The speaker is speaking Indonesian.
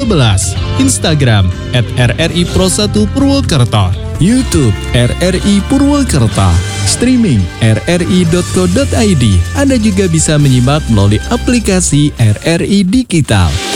Instagram @RRI Pro 1 Purwokerto, YouTube RRI Purwokerto, streaming rri.co.id. Anda juga bisa menyimak melalui aplikasi RRI Digital.